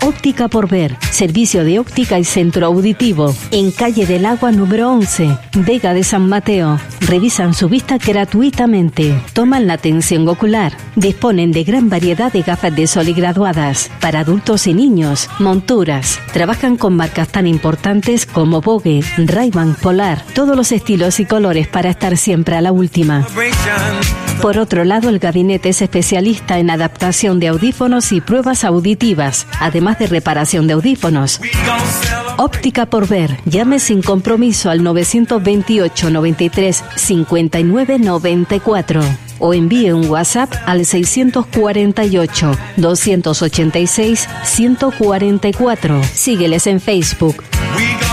Óptica por Ver, servicio de óptica y centro auditivo, en calle del Agua número 11, Vega de San Mateo. Revisan su vista gratuitamente, toman la tensión ocular, disponen de gran variedad de gafas de sol y graduadas, para adultos y niños, monturas. Trabajan con marcas tan importantes como Vogue, Ray-Ban, Polar, todos los estilos y colores para estar siempre a la última. Por otro lado, el gabinete es especialista en adaptación de audífonos y pruebas auditivas, además de reparación de audífonos. Óptica por Ver. Llame sin compromiso al 928 93 59 94 o envíe un WhatsApp al 648 286 144. Sígueles en Facebook,